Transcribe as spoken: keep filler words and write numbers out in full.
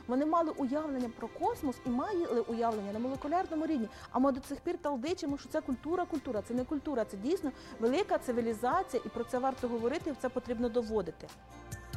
Вони мали уявлення про космос і мали уявлення на молекулярному рівні. А ми до цих пір талдичимо, що це культура, культура. Це не культура, це дійсно велика цивілізація, і про це варто говорити, і це потрібно доводити.